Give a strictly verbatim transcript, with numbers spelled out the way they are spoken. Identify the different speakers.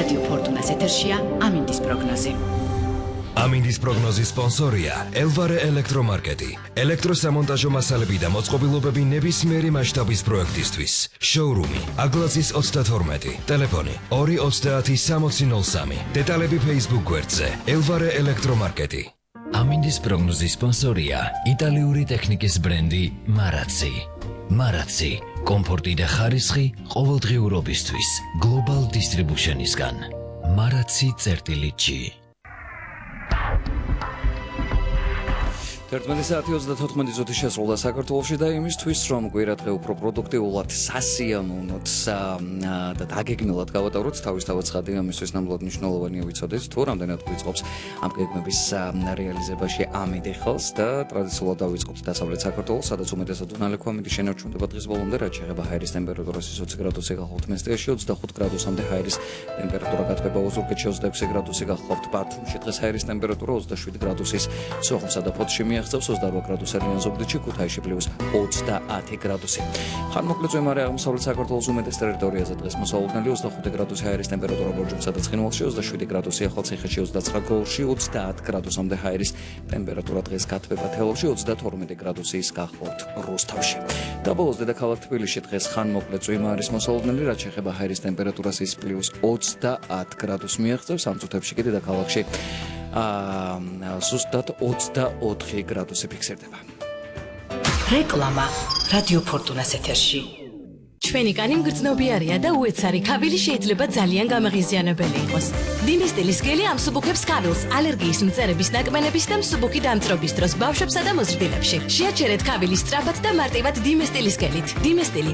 Speaker 1: რადიო ფორტუნას ეთერშია ამინდის პროგნოზი.
Speaker 2: ამინდის პროგნოზის სპონსორია ელვარე ელექტრომარკეტი. ელექტროსამონტაჟო მასალები და მოწყობილობები ნებისმიერი მასშტაბის პროექტისთვის. შოურუმი აგლაზის ოცდათორმეტი, ტელეფონი ორი ოცდაათი სამოცი ნოლ სამი. დეტალები Facebook გვერდზე ელვარე ელექტრომარკეტი. ამინდის პროგნოზის სპონსორია იტალიური ტექნიკის ბრენდი მარაცი. მარაცი, კომფორტი და ხარისხი ყოველდღიურობისთვის. Global Distribution-ისგან. მარაცი წერტილი ჯი.
Speaker 3: ერთმანეტი საათი ოცდათოთხმეტი წუთი შესრულდა საქართველოში და იმისთვის რომ კვირადღე უფრო პროდუქტიულად, სასიამოვნოდ და დაგეგმილად გავატაროთ თავისთავად ცხადი, ამისთვის ნამდვილად მნიშვნელოვანია ვიცოდეთ თუ რამდენად გვიწყობს ამ გეგმების რეალიზებაში ამინდი ხელს და ტრადიციულად დავიწყოთ დასავლეთ საქართველოს, სადაც უმეტესად უნალექვამიდი შენარჩუნდება დღის ბოლომდე, რაც შეეხება ჰაერის ტემპერატურას ოცი გრადუსი გახლავთ მესტიაში, ოცდახუთ გრადუსამდე ჰაერის ტემპერატურა გათბება ოზურგეთში, ოცდაექვსი გრადუსი გახლავთ ბათუმში, დღეს ჰაერის ტემპერატურა ოცდაშვიდი გრადუსის სოხუმსა და ფოთში მიაღწევს ოცდარვა გრადუსად ზუგდიდში, ქუთაისში პლუს ოცდაათი გრადუსი. ხანმოკლე წვიმარე აღმოსავლეთ საქართველოს უმეტეს ტერიტორიაზე დღეს მოსალოდნელი ოცდახუთი გრადუსი ჰაერის ტემპერატურა ბორჯომსა და ცხინვალში, ოცდაშვიდი გრადუსი ახალციხეში, ოცდაცხრა გორში, ოცდაათი გრადუსამდე ჰაერის ტემპერატურა დღეს გათბება თელავში, ოცდათორმეტი გრადუსის გახლავთ რუსთავში. და ბოლოს დედაქალაქ თბილისში დღეს ხანმოკლე წვიმარის მოსალოდნელი, რაც შეეხება ჰაერის ტემპერატურას ის პლუს ოცდაათი გრადუსს მიაღწევს, ამ წუთებში კი დედაქალაქში აა ზუსტად ოცდაოთხი გრადუსი ფიქსირდება.
Speaker 1: რეკლამა რადიო ფორტუნას ეთერში.
Speaker 4: ჩვენი კანი მგრძნობიარია და უეცარი ქავილი შეიძლება ძალიან გამაღიზიანებელი იყოს. დიმესტილის გელი ამსუბუქებს ქავილს ალერგიის მწერების ნაკმენების და მსუბუქი დამწრობის დროს ბავშვებსა და მოზრდილებში. შეაჩერეთ ქავილის სწრაფად და მარტივად დიმესტილის გელით. დიმესტილი